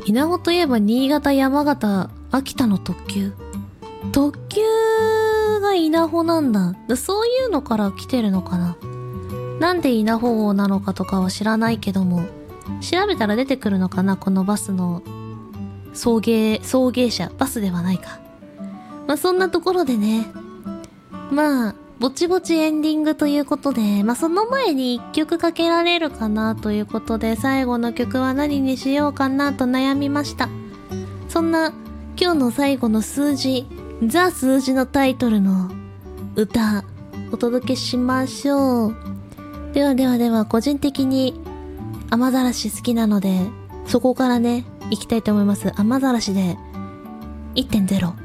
稲穂といえば新潟、山形、秋田の特急。特急が稲穂なんだ。そういうのから来てるのかな。なんで稲穂号なのかとかは知らないけども、調べたら出てくるのかな、このバスの送迎車。バスではないか。そんなところでね。ぼちぼちエンディングということで、その前に一曲かけられるかなということで、最後の曲は何にしようかなと悩みました。そんな今日の最後の数字、ザ数字のタイトルの歌、お届けしましょう。では、個人的に雨ざらし好きなので、そこからね、行きたいと思います。雨ざらしで 1.0